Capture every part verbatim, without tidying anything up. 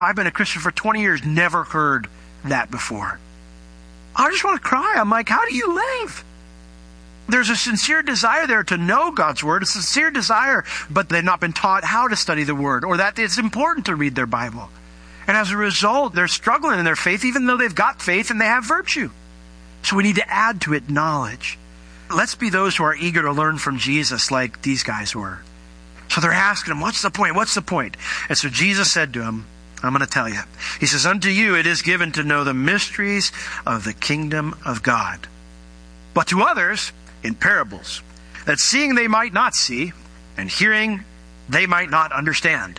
I've been a Christian for twenty years, never heard that before. I just want to cry. I'm like, how do you live? There's a sincere desire there to know God's Word, a sincere desire, but they've not been taught how to study the Word, or that it's important to read their Bible. And as a result, they're struggling in their faith, even though they've got faith and they have virtue. So we need to add to it knowledge. Let's be those who are eager to learn from Jesus like these guys were. So they're asking him, what's the point? What's the point? And so Jesus said to him, I'm going to tell you. He says, unto you it is given to know the mysteries of the kingdom of God. But to others, in parables, that seeing they might not see, and hearing they might not understand.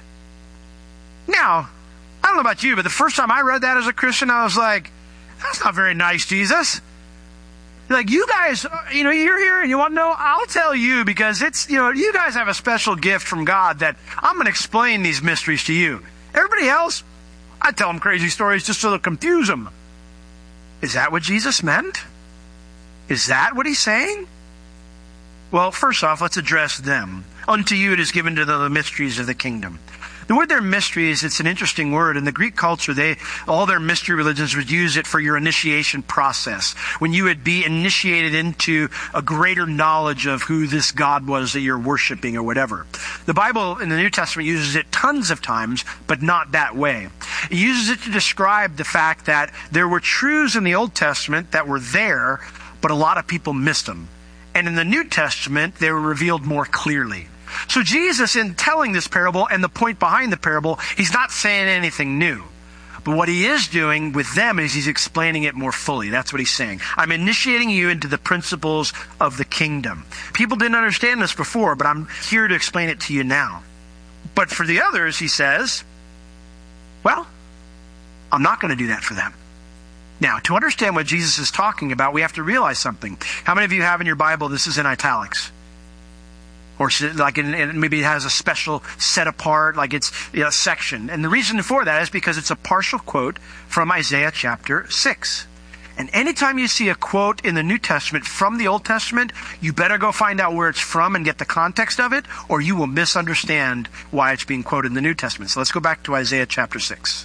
Now, I don't know about you, but the first time I read that as a Christian, I was like, that's not very nice, Jesus. Like, you guys, you know, you're here and you want to know, I'll tell you, because it's, you know, you guys have a special gift from God that I'm going to explain these mysteries to you. Everybody else, I tell them crazy stories just so to confuse them. Is that what Jesus meant? Is that what he's saying? Well, first off, let's address them. Unto you it is given to know the mysteries of the kingdom. The word there, mysteries, it's an interesting word. In the Greek culture, they all their mystery religions would use it for your initiation process. When you would be initiated into a greater knowledge of who this God was that you're worshiping or whatever. The Bible in the New Testament uses it tons of times, but not that way. It uses it to describe the fact that there were truths in the Old Testament that were there, but a lot of people missed them. And in the New Testament, they were revealed more clearly. So Jesus, in telling this parable and the point behind the parable, he's not saying anything new. But what he is doing with them is he's explaining it more fully. That's what he's saying. I'm initiating you into the principles of the kingdom. People didn't understand this before, but I'm here to explain it to you now. But for the others, he says, well, I'm not going to do that for them. Now, to understand what Jesus is talking about, we have to realize something. How many of you have in your Bible, this is in italics? Or like in, in, maybe it has a special set apart, like it's you know, a section. And the reason for that is because it's a partial quote from Isaiah chapter six. And anytime you see a quote in the New Testament from the Old Testament, you better go find out where it's from and get the context of it, or you will misunderstand why it's being quoted in the New Testament. So let's go back to Isaiah chapter six.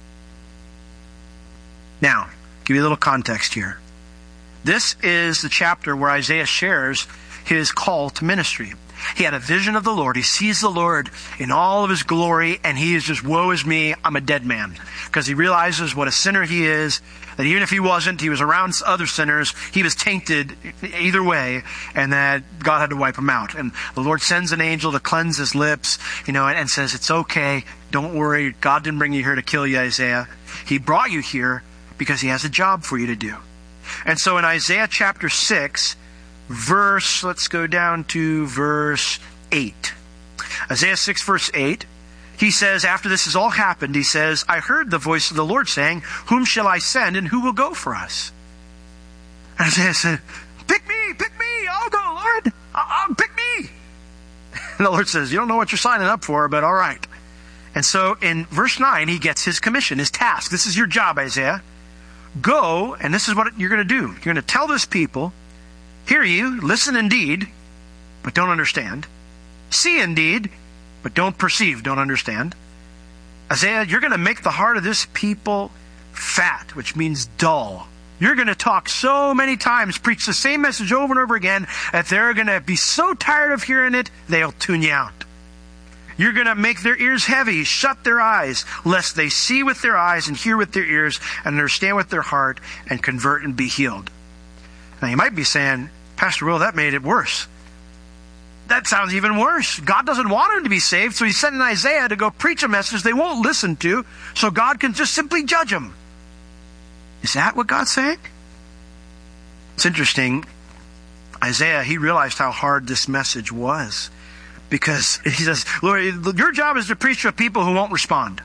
Now, give you a little context here. This is the chapter where Isaiah shares his call to ministry. He had a vision of the Lord. He sees the Lord in all of his glory, and he is just, woe is me, I'm a dead man. Because he realizes what a sinner he is, that even if he wasn't, he was around other sinners, he was tainted either way, and that God had to wipe him out. And the Lord sends an angel to cleanse his lips, you know, and, and says, it's okay, don't worry, God didn't bring you here to kill you, Isaiah. He brought you here because he has a job for you to do. And so in Isaiah chapter six, verse, let's go down to verse eight. Isaiah six, verse eight. He says, after this has all happened, he says, I heard the voice of the Lord saying, whom shall I send and who will go for us? And Isaiah said, pick me, pick me, I'll go, Lord. I'll, I'll pick me. And the Lord says, you don't know what you're signing up for, but all right. And so in verse nine, he gets his commission, his task. This is your job, Isaiah. Go, and this is what you're going to do. You're going to tell this people, hear you, listen indeed, but don't understand. See indeed, but don't perceive, don't understand. Isaiah, you're going to make the heart of this people fat, which means dull. You're going to talk so many times, preach the same message over and over again, that they're going to be so tired of hearing it, they'll tune you out. You're going to make their ears heavy, shut their eyes, lest they see with their eyes and hear with their ears and understand with their heart and convert and be healed. Now you might be saying, Pastor Will, that made it worse. That sounds even worse. God doesn't want them to be saved, so he's sending Isaiah to go preach a message they won't listen to, so God can just simply judge them. Is that what God's saying? It's interesting. Isaiah, he realized how hard this message was. Because he says, Lord, your job is to preach to people who won't respond.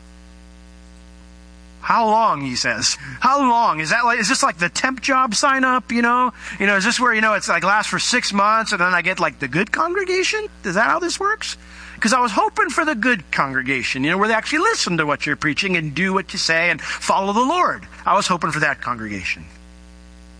How long, he says. How long? Is that like, is this like the temp job sign up, you know? You know, is this where, you know, it's like lasts for six months and then I get like the good congregation? Is that how this works? Because I was hoping for the good congregation, you know, where they actually listen to what you're preaching and do what you say and follow the Lord. I was hoping for that congregation.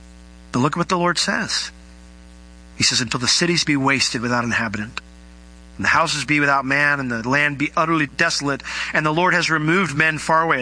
But look at what the Lord says. He says, until the cities be wasted without inhabitant, And the houses be without man, and the land be utterly desolate, and the Lord has removed men far away.